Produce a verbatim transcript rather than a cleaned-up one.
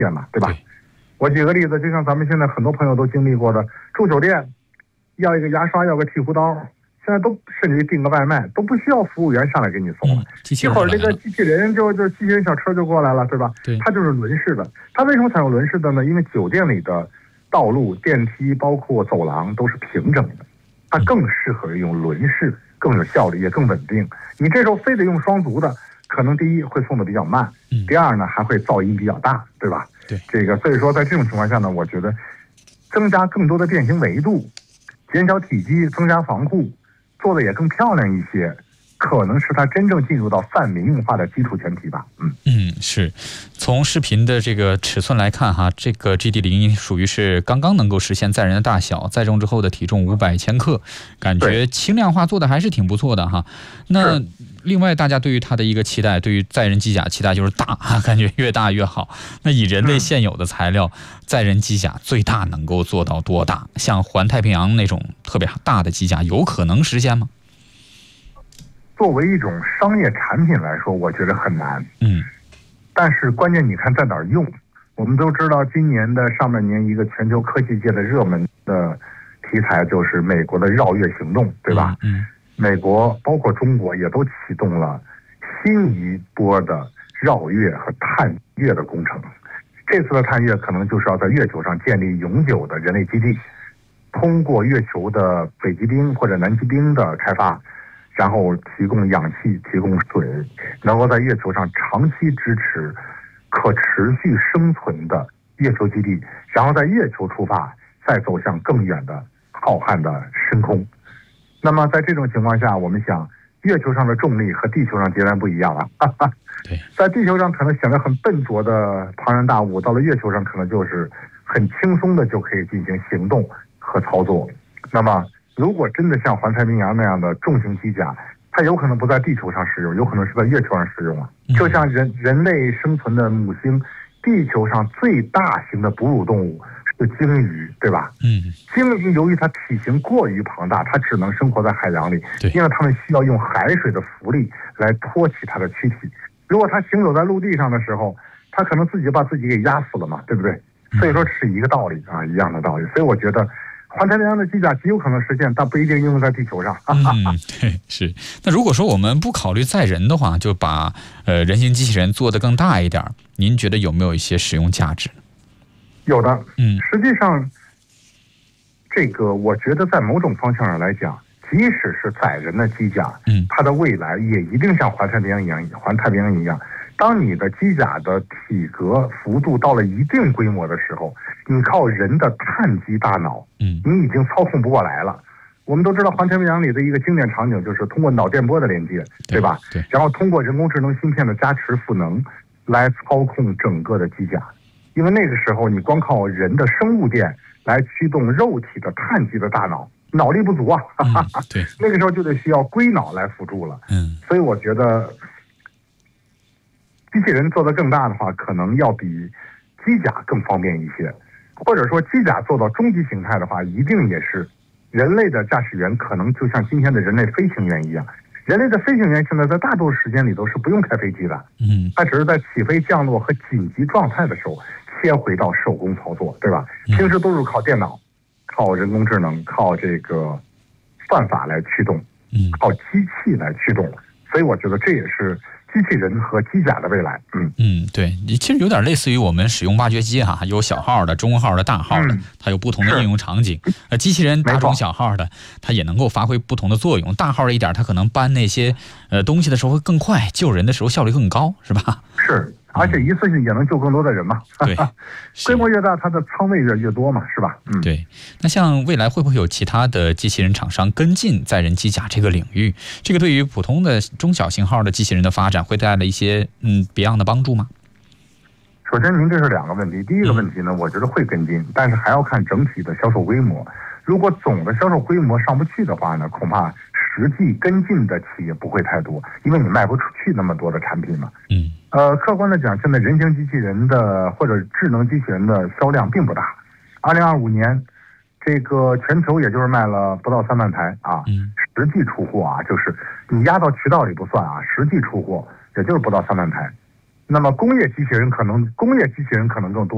现嘛，对吧？ 对， 我举个例子，就像咱们现在很多朋友都经历过的，住酒店要一个牙刷，要个剃胡刀，现在都甚至于订个外卖都不需要服务员上来给你送了， 嗯、机器一会儿人来了这个机器人就就机器人小车就过来了，对吧？ 对， 它就是轮式的。它为什么采用轮式的呢？因为酒店里的道路、电梯包括走廊都是平整的，它更适合用轮式，更有效率也更稳定。你这时候非得用双足的，可能第一会送的比较慢， 嗯， 第二呢还会噪音比较大，对吧？ 对， 这个所以说在这种情况下呢，我觉得增加更多的变形维度，减小体积，增加防护，做的也更漂亮一些，可能是它真正进入到泛民用化的基础前提吧。嗯嗯，是。从视频的这个尺寸来看哈，这个 G D 零一属于是刚刚能够实现载人的大小，载重之后的体重五百千克，感觉轻量化做的还是挺不错的哈。那另外大家对于它的一个期待，对于载人机甲期待就是大，感觉越大越好。那以人类现有的材料，载人机甲最大能够做到多大？像环太平洋那种特别大的机甲，有可能实现吗？ 作为一种商业产品来说，我觉得很难。 嗯， 但是关键你看在哪儿用。我们都知道，今年的上半年一个全球科技界的热门的题材就是美国的绕月行动，对吧？ 嗯，嗯美国包括中国也都启动了新一波的绕月和探月的工程。这次的探月可能就是要在月球上建立永久的人类基地，通过月球的北极冰或者南极冰的开发，然后提供氧气、提供水，能够在月球上长期支持可持续生存的月球基地，然后在月球出发，再走向更远的浩瀚的深空。那么在这种情况下，我们想，月球上的重力和地球上截然不一样了。哈哈， 对， 在地球上可能显得很笨拙的庞然大物，到了月球上可能就是很轻松的就可以进行行动和操作。那么如果真的像环太平洋那样的重型机甲，它有可能不在地球上使用，有可能是在月球上使用啊。就像人人类生存的母星，地球上最大型的哺乳动物是鲸鱼，对吧？ 嗯， 鲸鱼由于它体型过于庞大，它只能生活在海洋里， 对， 因为它们需要用海水的浮力来托起它的躯体。如果它行走在陆地上的时候，它可能自己把自己给压死了嘛，对不对？所以说是一个道理啊，一样的道理。所以我觉得环太平洋的机甲极有可能实现，但不一定应用在地球上。 嗯，对，是。那如果说我们不考虑载人的话，就把呃人形机器人做得更大一点，您觉得有没有一些使用价值？ 有的， 嗯， 实际上，这个我觉得在某种方向上来讲，即使是载人的机甲， 嗯， 它的未来也一定像环太平洋一样，环太平洋一样。当你的机甲的体格幅度到了一定规模的时候，你靠人的碳基大脑， 嗯， 你已经操控不过来了。我们都知道环太平洋里的一个经典场景就是通过脑电波的连接，对吧？ 对。 然后通过人工智能芯片的加持赋能来操控整个的机甲，因为那个时候你光靠人的生物电来驱动肉体的碳基的大脑，脑力不足啊。 嗯、对， 那个时候就得需要硅脑来辅助了。 嗯， 所以我觉得机器人做得更大的话，可能要比机甲更方便一些，或者说机甲做到终极形态的话，一定也是人类的驾驶员可能就像今天的人类飞行员一样。人类的飞行员现在在大多数时间里都是不用开飞机的， 嗯， 他只是在起飞、降落和紧急状态的时候切回到手工操作，对吧？平时都是靠电脑、靠人工智能、靠这个算法来驱动， 嗯， 靠机器来驱动。所以我觉得这也是机器人和机甲的未来。嗯嗯，对，其实有点类似于我们使用挖掘机哈，有小号的、中号的、大号的，它有不同的应用场景。呃，机器人大中小号的，它也能够发挥不同的作用。大号一点，它可能搬那些呃东西的时候会更快，救人的时候效率更高，是吧？ 是。而且一次性也能救更多的人嘛。 对， 规模越大，它的仓位越越多嘛，是吧？嗯， 对。那像未来会不会有其他的机器人厂商跟进载人机甲这个领域？这个对于普通的中小型号的机器人的发展会带来一些嗯别样的帮助吗？ 首先，您这是两个问题。第一个问题呢，我觉得会跟进，但是还要看整体的销售规模。如果总的销售规模上不去的话呢，恐怕实际跟进的企业不会太多，因为你卖不出去那么多的产品嘛。 嗯。 呃，客观的讲，现在人形机器人的或者智能机器人的销量并不大。二零二五年，这个全球也就是卖了不到三万台啊。 嗯。 实际出货啊，就是你压到渠道里不算啊，实际出货也就是不到三万台。那么工业机器人可能工业机器人可能更多。